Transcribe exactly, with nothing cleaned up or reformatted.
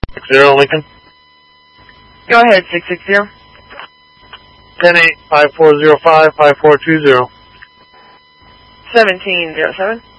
six zero Lincoln. Go ahead, six six zero. ten eight five four zero five five four two zero. seventeen zero seven.